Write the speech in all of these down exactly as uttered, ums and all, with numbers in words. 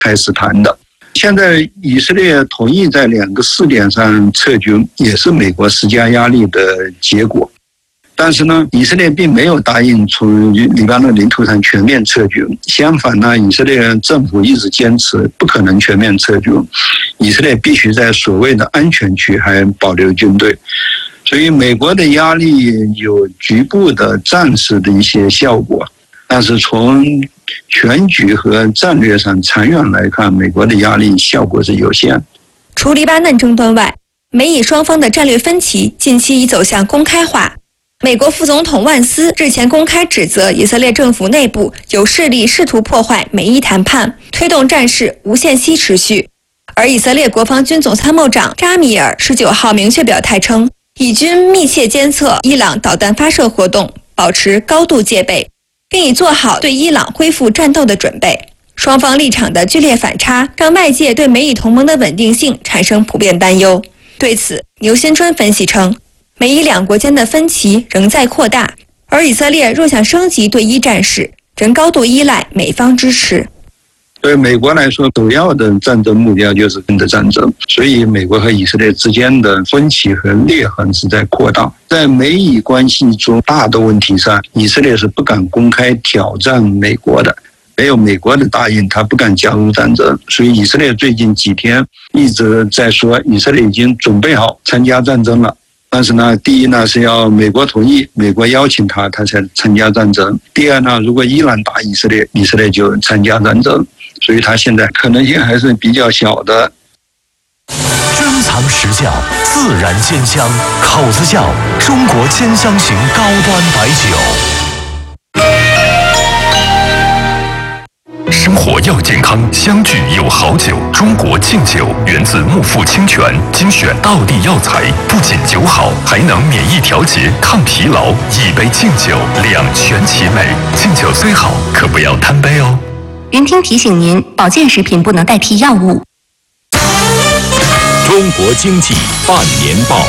开始谈的。现在以色列同意在两个试点上撤军，也是美国施加压力的结果。但是呢，以色列并没有答应从黎巴嫩领土上全面撤军，相反呢，以色列政府一直坚持不可能全面撤军，以色列必须在所谓的安全区还保留军队。所以美国的压力有局部的暂时的一些效果，但是从全局和战略上长远来看，美国的压力效果是有限。 除黎巴嫩争端外，美以双方的战略分歧近期已走向公开化。美国副总统万斯日前公开指责以色列政府内部有势力试图破坏美伊谈判，推动战事无限期持续。而以色列国防军总参谋长扎米尔十九号明确表态称，以军密切监测伊朗导弹发射活动，保持高度戒备，并已做好对伊朗恢复战斗的准备。双方立场的剧烈反差，让外界对美以同盟的稳定性产生普遍担忧。对此，牛新春分析称，美以两国间的分歧仍在扩大，而以色列若想升级对伊战事，仍高度依赖美方支持。 对美国来说，首要的战争目标就是跟着战争，所以美国和以色列之间的分歧和裂痕是在扩大。在美以关系中大的问题上，以色列是不敢公开挑战美国的，没有美国的答应，他不敢加入战争。所以以色列最近几天一直在说，以色列已经准备好参加战争了。但是呢，第一呢是要美国同意，美国邀请他，他才参加战争。第二呢，如果伊朗打以色列，以色列就参加战争。所以他现在可能性还是比较小的。 珍藏实窖，自然鲜香，口子窖，中国兼香型高端白酒。生活要健康，相聚有好酒。中国敬酒源自木富清泉，精选道地药材，不仅酒好，还能免疫调节、抗疲劳。一杯敬酒，两全其美。敬酒虽好，可不要贪杯哦。 云听提醒您，保健食品不能代替药物。 中国经济半年报。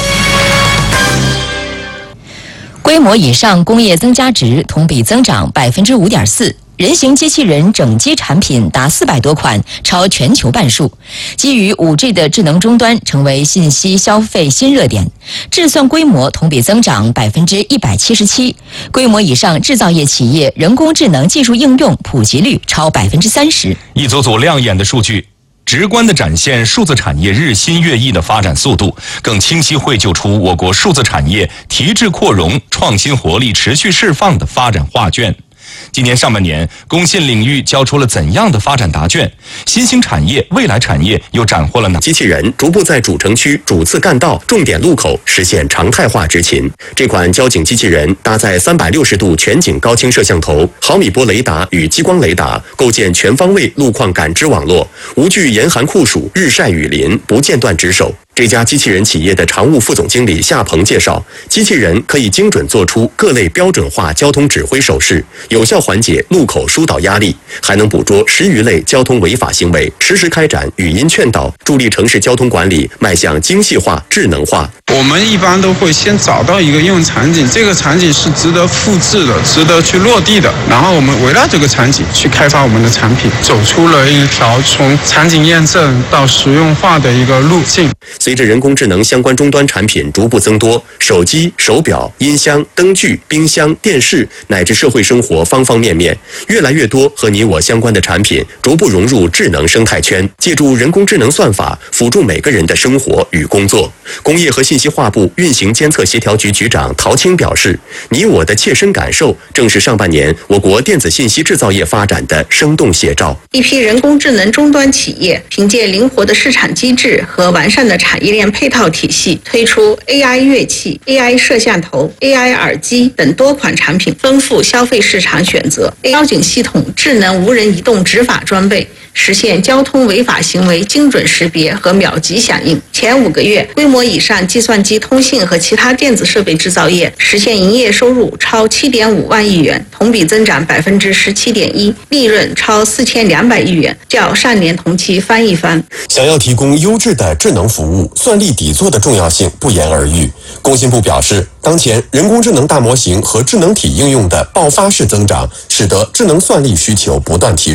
规模以上工业增加值同比增长百分之五点四。人形机器人整机产品达四百多款，超全球半数。基于 五 G 的智能终端成为信息消费新热点。制算规模同比增长百分之一百七十七，规模以上制造业企业人工智能技术应用普及率超百分之三十。 一组组亮眼的数据，直观地展现数字产业日新月异的发展速度，更清晰绘就出我国数字产业提质扩容、创新活力持续释放的发展画卷。今年上半年，工信领域交出了怎样的发展答卷？新兴产业、未来产业又斩获了哪？ 机器人逐步在主城区、主次干道、重点路口实现常态化执勤。这款交警机器人搭载三百六十度全景高清摄像头、毫米波雷达与激光雷达，构建全方位路况感知网络，无惧严寒酷暑、日晒雨淋，不间断值守。这家机器人企业的常务副总经理夏鹏介绍，机器人可以精准做出各类标准化交通指挥手势，有效缓解路口疏导压力，还能捕捉十余类交通违法行为，实时开展语音劝导，助力城市交通管理迈向精细化、智能化。 我们一般都会先找到一个应用场景，这个场景是值得复制的、值得去落地的，然后我们围绕这个场景去开发我们的产品，走出了一条从场景验证到实用化的一个路径。 随着人工智能相关终端产品逐步增多，手机、手表、音箱、灯具、冰箱、电视乃至社会生活方方面面，越来越多和你我相关的产品逐步融入智能生态圈，借助人工智能算法辅助每个人的生活与工作。工业和信息化部运行监测协调局局长陶青表示，你我的切身感受正是上半年我国电子信息制造业发展的生动写照。 一批人工智能终端企业凭借灵活的市场机制和完善的产业链配套体系，推出 A I 乐器、A I 摄像头、A I 耳机等多款产品，丰富消费市场选择。交警系统智能无人移动执法装备，实现交通违法行为精准识别和秒级响应。前五个月，规模以上计算机、通信和其他电子设备制造业实现营业收入超七点五万亿元，同比增长百分之十七点一，利润超四千两百亿元，较上年同期翻一番。 想要提供优质的智能服务，算力底座的重要性不言而喻。工信部表示，当前人工智能大模型和智能体应用的爆发式增长，使得智能算力需求不断提升。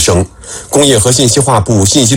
工业和信息化部信息